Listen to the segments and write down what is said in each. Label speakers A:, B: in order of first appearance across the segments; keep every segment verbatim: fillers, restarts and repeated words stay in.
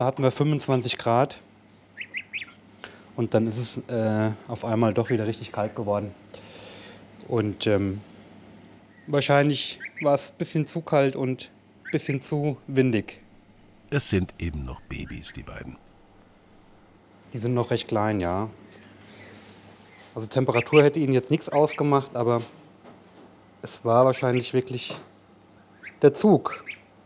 A: Da hatten wir fünfundzwanzig Grad und dann ist es äh, auf einmal doch wieder richtig kalt geworden. Und ähm, wahrscheinlich war es ein bisschen zu kalt und ein bisschen zu windig.
B: Es sind eben noch Babys, die beiden.
A: Die sind noch recht klein, ja. Also Temperatur hätte ihnen jetzt nichts ausgemacht, aber es war wahrscheinlich wirklich der Zug.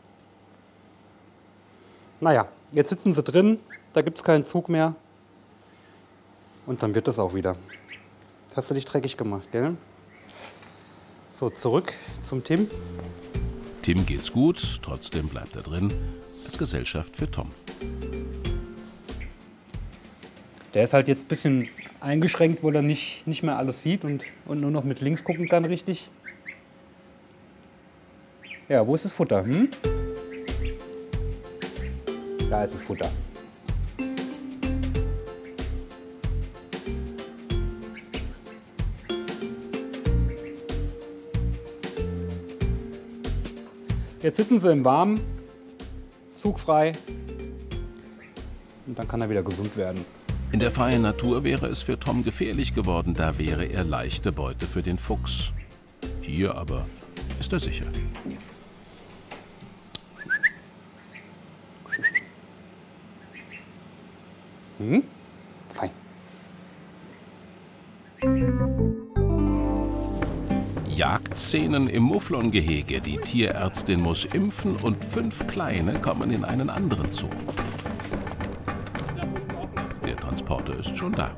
A: Naja, jetzt sitzen sie drin, da gibt es keinen Zug mehr. Und dann wird das auch wieder. Hast du dich dreckig gemacht, gell? So, zurück zum Tim.
B: Tim geht's gut, trotzdem bleibt er drin, als Gesellschaft für Tom.
A: Der ist halt jetzt ein bisschen eingeschränkt, weil er nicht, nicht mehr alles sieht und, und nur noch mit links gucken kann, richtig. Ja, wo ist das Futter? Hm? Da ist das Futter. Jetzt sitzen sie im Warmen, zugfrei und dann kann er wieder gesund werden.
B: In der freien Natur wäre es für Tom gefährlich geworden, da wäre er leichte Beute für den Fuchs. Hier aber ist er sicher.
A: Hm? Fein.
B: Jagdszenen im Mufflon-Gehege. Die Tierärztin muss impfen und fünf Kleine kommen in einen anderen Zoo. Der Transporter ist schon da.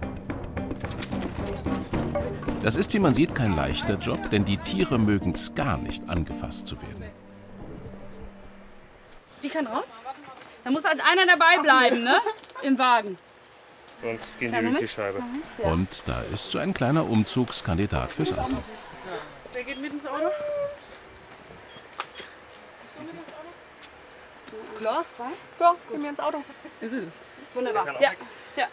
B: Das ist, wie man sieht, kein leichter Job, denn die Tiere mögen es gar nicht, angefasst zu werden.
C: Die kann raus? Da muss halt einer dabei bleiben, ne? Im Wagen.
D: Sonst gehen die durch die Scheibe.
C: Ja.
B: Und da ist so ein kleiner Umzugskandidat fürs Auto.
C: Wer geht mit ins Auto?
E: Klar, zwei? Ja, gehen wir ins Auto.
C: Ist es? Wunderbar. Ja, ja.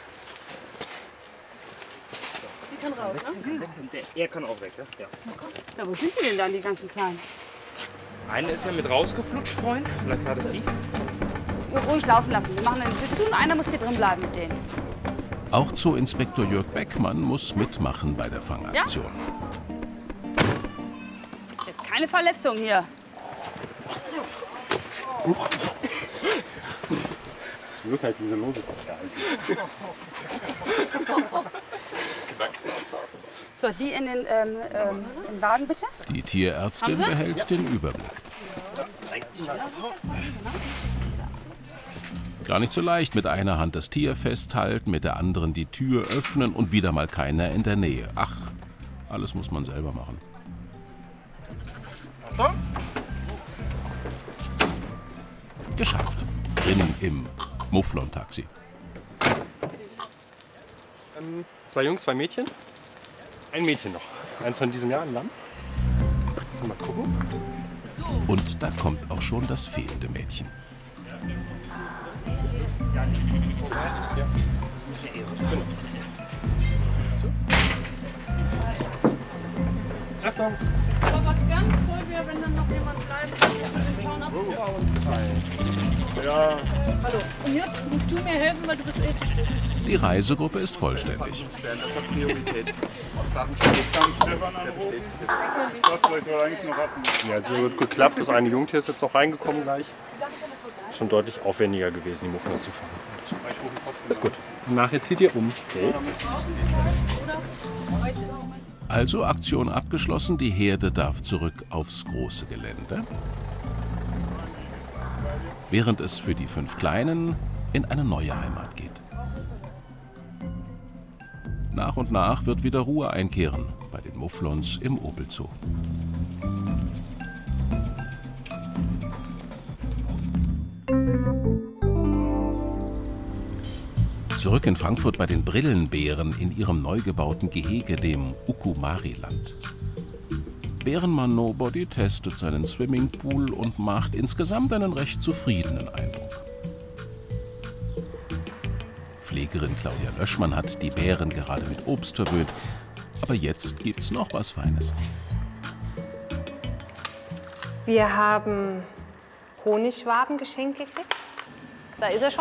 C: Die kann raus, ne?
D: Der, er kann auch weg, ja? Ja.
C: Ja, wo sind die denn dann, die ganzen Kleinen?
D: Eine ist ja mit rausgeflutscht vorhin. Vielleicht war das die.
C: Ruhig laufen lassen. Wir machen eine Tür zu und einer muss hier drin bleiben mit denen.
B: Auch Zooinspektor Jörg Beckmann muss mitmachen bei der Fangaktion.
C: Jetzt keine Verletzung hier.
D: Zum Glück heißt diese Lose fast gehalten.
C: So, die in den, ähm, ähm, in den Wagen bitte.
B: Die Tierärztin behält den Überblick. Gar nicht so leicht, mit einer Hand das Tier festhalten, mit der anderen die Tür öffnen und wieder mal keiner in der Nähe. Ach, alles muss man selber machen. Geschafft. Drinnen im Mufflon-Taxi.
D: Ähm, zwei Jungs, zwei Mädchen. Ein Mädchen noch. Eins von diesem Jahr, ein Lamm. Lass mal gucken.
B: Und da kommt auch schon das fehlende Mädchen.
D: Ja. Achtung!
C: Aber was ganz toll wäre, wenn dann noch jemand bleibt, um den Zaun abzubauen.
D: Ja.
C: Hallo. Und jetzt musst du mir helfen, weil du bist eh zu spät.
B: Die Reisegruppe ist vollständig.
F: Das hat Priorität.
D: Ja, also gut geklappt. Das eine Jungtier ist jetzt auch reingekommen gleich. Schon deutlich aufwendiger gewesen, die Mufflon zu fangen. Ist gut. Nachher zieht ihr um. Okay.
B: Also Aktion abgeschlossen, die Herde darf zurück aufs große Gelände. Während es für die fünf Kleinen in eine neue Heimat geht. Nach und nach wird wieder Ruhe einkehren bei den Mufflons im Opel-Zoo. Zurück in Frankfurt bei den Brillenbären in ihrem neu gebauten Gehege, dem Ukumari-Land. Bärenmann Nobody testet seinen Swimmingpool und macht insgesamt einen recht zufriedenen Eindruck. Pflegerin Claudia Löschmann hat die Bären gerade mit Obst verwöhnt. Aber jetzt gibt's noch was Feines.
E: Wir haben Honigwaben geschenkt gekriegt.
C: Da ist er schon.